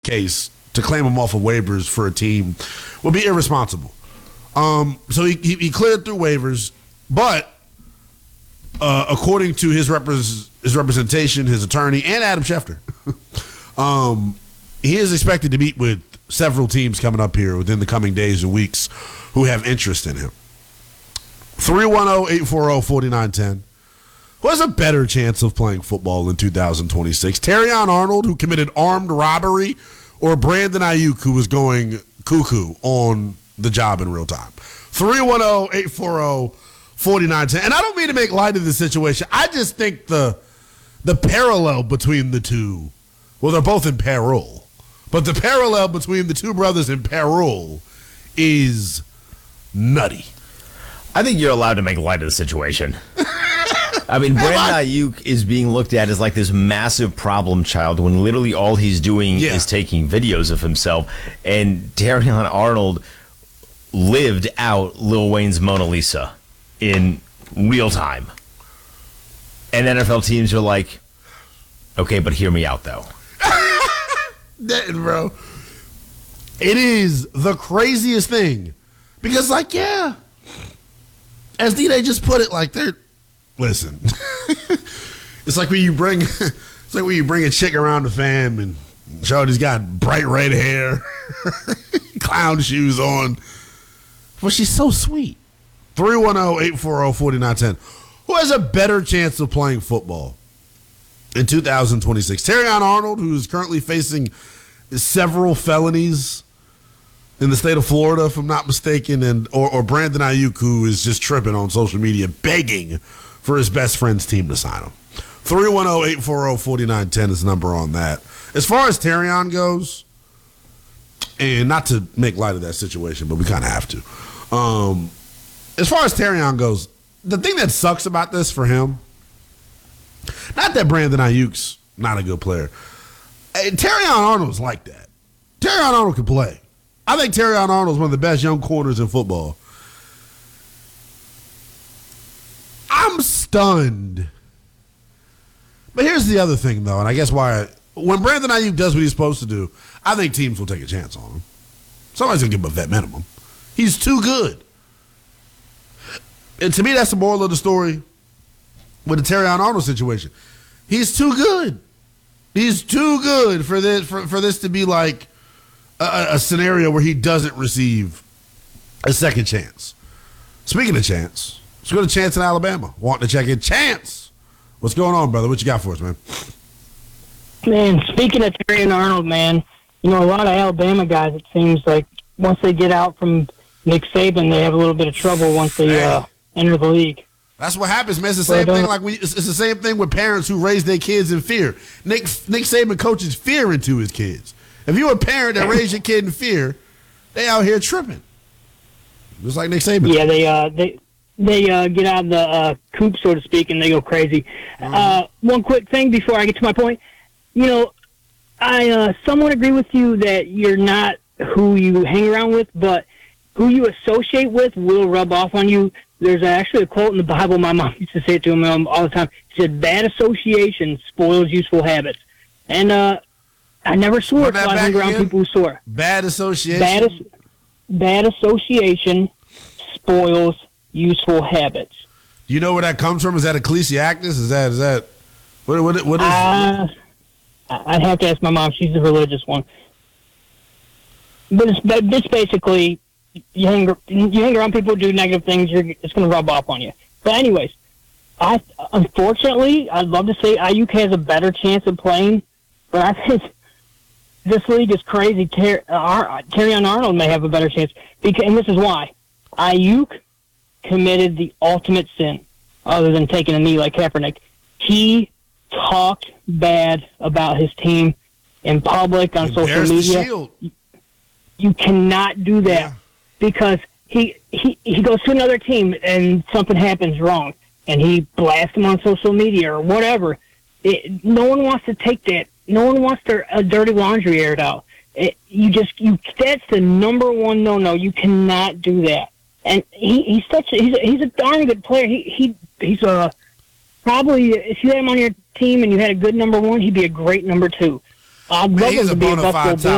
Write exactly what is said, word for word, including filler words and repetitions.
case, to claim him off of waivers for a team would be irresponsible. Um, so he, he, he cleared through waivers, but uh, according to his, repres- his representation, his attorney, and Adam Schefter, um, he is expected to meet with several teams coming up here within the coming days and weeks who have interest in him. three one zero, eight four zero, four nine one zero. Who has a better chance of playing football in two thousand twenty-six? Terrion Arnold, who committed armed robbery, or Brandon Ayuk, who was going cuckoo on the job in real time? three one zero, eight four zero, four nine one zero. And I don't mean to make light of the situation. I just think the the parallel between the two, well, they're both in peril, but the parallel between the two brothers in peril is nutty. I think you're allowed to make light of the situation. I mean, Brandon Ayuk is being looked at as like this massive problem child when literally all he's doing yeah. is taking videos of himself. And Terrion Arnold lived out Lil Wayne's Mona Lisa in real time. And N F L teams are like, okay, but hear me out, though. That, bro. It is the craziest thing. Because, like, yeah, as D-Day just put it, like, they're, listen, it's like when you bring, it's like when you bring a chick around the fam and Shorty's got bright red hair, clown shoes on, but she's so sweet. three one zero, eight four zero, four nine one zero. Who has a better chance of playing football in two thousand twenty-six? Terrion Arnold, who is currently facing several felonies in the state of Florida, if I'm not mistaken, and or, or Brandon Ayuk, who is just tripping on social media, begging for his best friend's team to sign him. three one zero, eight four zero, four nine one zero is the number on that. As far as Terrion goes, and not to make light of that situation, but we kind of have to. Um, as far as Terrion goes, the thing that sucks about this for him, not that Brandon Ayuk's not a good player. Hey, Terrion Arnold's like that. Terrion Arnold can play. I think Terrion Arnold is one of the best young corners in football. I'm stunned. But here's the other thing, though, and I guess why. I, when Brandon Ayuk does what he's supposed to do, I think teams will take a chance on him. Somebody's going to give him a vet minimum. He's too good. And to me, that's the moral of the story with the Terrion Arnold situation. He's too good. He's too good for this, for, for this to be like a, a scenario where he doesn't receive a second chance. Speaking of chance, let's go to Chance in Alabama. Wanting to check in. Chance, what's going on, brother? What you got for us, man? Man, speaking of Terrion Arnold, man, you know, a lot of Alabama guys, it seems like once they get out from Nick Saban, they have a little bit of trouble once they uh, enter the league. That's what happens, man. It's the same thing. Like we, it's, it's the same thing with parents who raise their kids in fear. Nick Nick Saban coaches fear into his kids. If you're a parent that raised your kid in fear, they out here tripping, just like Nick Saban. Yeah, they uh, they they uh, get out of the uh, coop, so to speak, and they go crazy. Mm-hmm. Uh, one quick thing before I get to my point. You know, I uh, somewhat agree with you that you're not who you hang around with, but who you associate with will rub off on you. There's actually a quote in the Bible. My mom used to say it to him um, all the time. She said, "Bad association spoils useful habits." And uh, I never swore, so I hang around people who swore. Bad association? Bad, as- bad association spoils useful habits. Do you know where that comes from? Is that Ecclesiastes? Is that, is that, what, what, what is uh, I'd have to ask my mom. She's the religious one. But it's, it's basically, you hang, you hang around people who do negative things, you're, it's going to rub off on you. But anyways, I unfortunately, I'd love to say Ayuk has a better chance of playing, but I think this league is crazy. Ter- uh, Terrion Arnold may have a better chance, because, and this is why. Ayuk committed the ultimate sin, other than taking a knee like Kaepernick. He talked bad about his team in public on social media. You, you cannot do that yeah. because he, he he goes to another team and something happens wrong, and he blasts them on social media or whatever. It, no one wants to take that. No one wants their uh, dirty laundry aired out. It, you just you. That's the number one no no. You cannot do that. And he, he's such a, he's a, he's a darn good player. He he he's a probably if you had him on your team and you had a good number one, he'd be a great number two. I'd love him to be a Buffalo Bill.